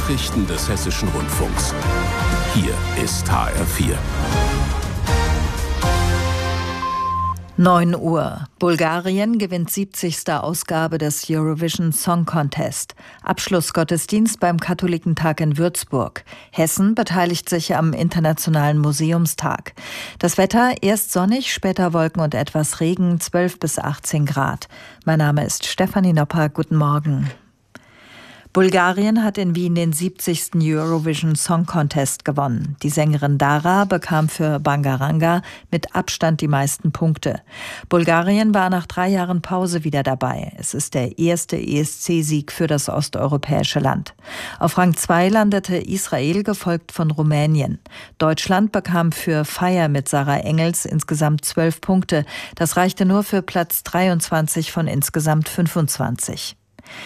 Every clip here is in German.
Nachrichten des Hessischen Rundfunks. Hier ist HR4. 9 Uhr. Bulgarien gewinnt 70. Ausgabe des Eurovision Song Contest. Abschlussgottesdienst beim Katholikentag in Würzburg. Hessen beteiligt sich am Internationalen Museumstag. Das Wetter erst sonnig, später Wolken und etwas Regen, 12 bis 18 Grad. Mein Name ist Stefanie Nopper. Guten Morgen. Bulgarien hat in Wien den 70. Eurovision Song Contest gewonnen. Die Sängerin Dara bekam für Bangaranga mit Abstand die meisten Punkte. Bulgarien war nach 3 Jahren Pause wieder dabei. Es ist der erste ESC-Sieg für das osteuropäische Land. Auf Rang 2 landete Israel, gefolgt von Rumänien. Deutschland bekam für Feier mit Sarah Engels insgesamt 12 Punkte. Das reichte nur für Platz 23 von insgesamt 25.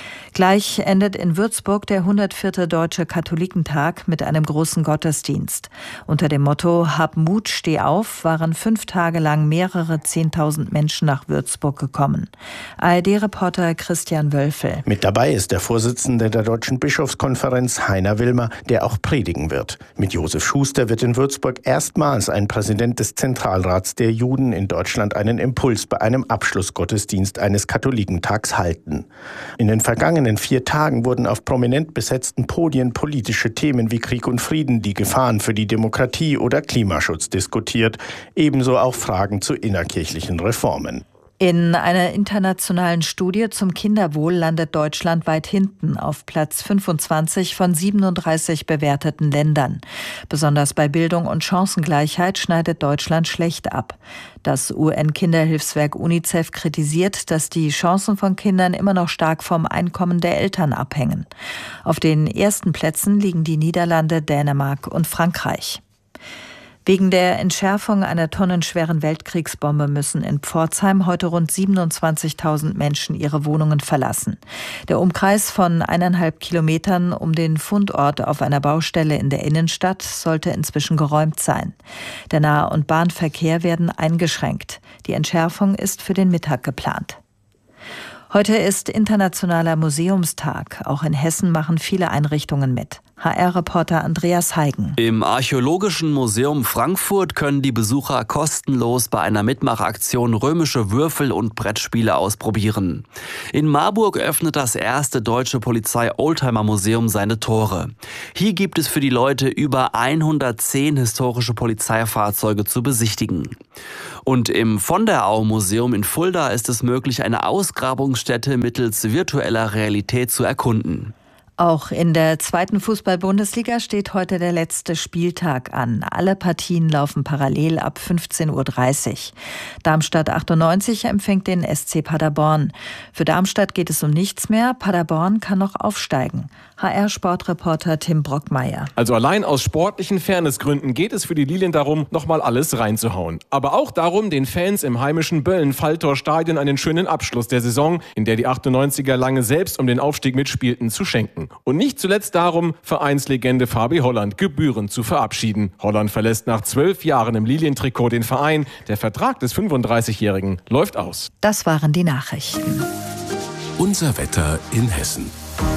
Gleich endet in Würzburg der 104. Deutsche Katholikentag mit einem großen Gottesdienst. Unter dem Motto Hab Mut, steh auf waren 5 Tage lang mehrere 10.000 Menschen nach Würzburg gekommen. ARD-Reporter Christian Wölfel. Mit dabei ist der Vorsitzende der Deutschen Bischofskonferenz, Heiner Wilmer, der auch predigen wird. Mit Josef Schuster wird in Würzburg erstmals ein Präsident des Zentralrats der Juden in Deutschland einen Impuls bei einem Abschlussgottesdienst eines Katholikentags halten. In den vergangenen 4 Tagen wurden auf prominent besetzten Podien politische Themen wie Krieg und Frieden, die Gefahren für die Demokratie oder Klimaschutz diskutiert, ebenso auch Fragen zu innerkirchlichen Reformen. In einer internationalen Studie zum Kinderwohl landet Deutschland weit hinten auf Platz 25 von 37 bewerteten Ländern. Besonders bei Bildung und Chancengleichheit schneidet Deutschland schlecht ab. Das UN-Kinderhilfswerk UNICEF kritisiert, dass die Chancen von Kindern immer noch stark vom Einkommen der Eltern abhängen. Auf den ersten Plätzen liegen die Niederlande, Dänemark und Frankreich. Wegen der Entschärfung einer tonnenschweren Weltkriegsbombe müssen in Pforzheim heute rund 27.000 Menschen ihre Wohnungen verlassen. Der Umkreis von 1,5 Kilometern um den Fundort auf einer Baustelle in der Innenstadt sollte inzwischen geräumt sein. Der Nah- und Bahnverkehr werden eingeschränkt. Die Entschärfung ist für den Mittag geplant. Heute ist Internationaler Museumstag. Auch in Hessen machen viele Einrichtungen mit. HR-Reporter Andreas Heigen. Im Archäologischen Museum Frankfurt können die Besucher kostenlos bei einer Mitmachaktion römische Würfel und Brettspiele ausprobieren. In Marburg öffnet das erste deutsche Polizei-Oldtimer-Museum seine Tore. Hier gibt es für die Leute über 110 historische Polizeifahrzeuge zu besichtigen. Und im Von der Au Museum in Fulda ist es möglich, eine Ausgrabungsstätte mittels virtueller Realität zu erkunden. Auch in der 2. Fußball-Bundesliga steht heute der letzte Spieltag an. Alle Partien laufen parallel ab 15:30 Uhr. Darmstadt 98 empfängt den SC Paderborn. Für Darmstadt geht es um nichts mehr. Paderborn kann noch aufsteigen. HR-Sportreporter Tim Brockmeier. Also allein aus sportlichen Fairnessgründen geht es für die Lilien darum, nochmal alles reinzuhauen. Aber auch darum, den Fans im heimischen Böllen-Falltor-Stadion einen schönen Abschluss der Saison, in der die 98er lange selbst um den Aufstieg mitspielten, zu schenken. Und nicht zuletzt darum, Vereinslegende Fabi Holland gebührend zu verabschieden. Holland verlässt nach 12 Jahren im Lilientrikot den Verein. Der Vertrag des 35-Jährigen läuft aus. Das waren die Nachrichten. Unser Wetter in Hessen.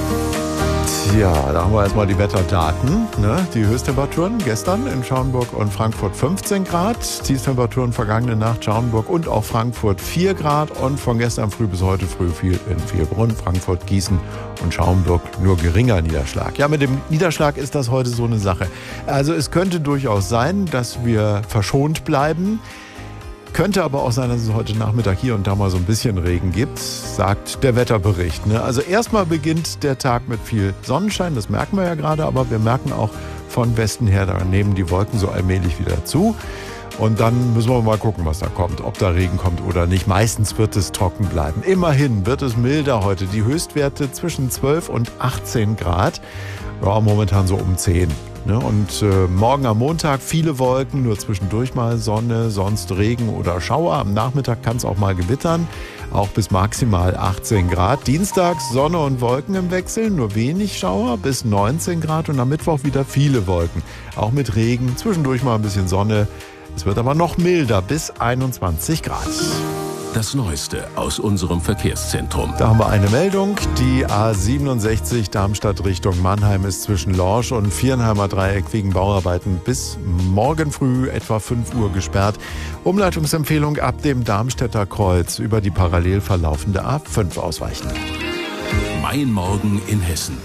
Ja, da haben wir erstmal die Wetterdaten. Die Höchsttemperaturen gestern in Schaumburg und Frankfurt 15 Grad. Tiefstemperaturen vergangene Nacht Schaumburg und auch Frankfurt 4 Grad. Und von gestern früh bis heute früh fiel in Vierbrunn, Frankfurt, Gießen und Schaumburg nur geringer Niederschlag. Ja, mit dem Niederschlag ist das heute so eine Sache. Also es könnte durchaus sein, dass wir verschont bleiben. Könnte aber auch sein, dass es heute Nachmittag hier und da mal so ein bisschen Regen gibt, sagt der Wetterbericht. Also erstmal beginnt der Tag mit viel Sonnenschein, das merken wir ja gerade, aber wir merken auch von Westen her, da nehmen die Wolken so allmählich wieder zu. Und dann müssen wir mal gucken, was da kommt, ob da Regen kommt oder nicht. Meistens wird es trocken bleiben. Immerhin wird es milder heute. Die Höchstwerte zwischen 12 und 18 Grad. Ja, momentan so um 10. Und morgen am Montag viele Wolken, nur zwischendurch mal Sonne, sonst Regen oder Schauer. Am Nachmittag kann es auch mal gewittern, auch bis maximal 18 Grad. Dienstags Sonne und Wolken im Wechsel, nur wenig Schauer bis 19 Grad und am Mittwoch wieder viele Wolken. Auch mit Regen, zwischendurch mal ein bisschen Sonne. Es wird aber noch milder bis 21 Grad. Das Neueste aus unserem Verkehrszentrum. Da haben wir eine Meldung. Die A67 Darmstadt Richtung Mannheim ist zwischen Lorsch und Viernheimer Dreieck wegen Bauarbeiten bis morgen früh etwa 5 Uhr gesperrt. Umleitungsempfehlung: ab dem Darmstädter Kreuz über die parallel verlaufende A5 ausweichen. Mein Morgen in Hessen.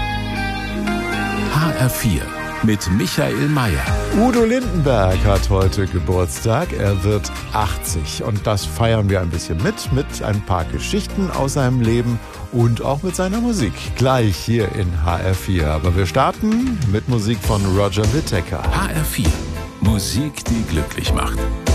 HR4 mit Michael Mayer. Udo Lindenberg hat heute Geburtstag. Er wird 80 und das feiern wir ein bisschen mit ein paar Geschichten aus seinem Leben und auch mit seiner Musik. Gleich hier in HR4. Aber wir starten mit Musik von Roger Whittaker. HR4. Musik, die glücklich macht.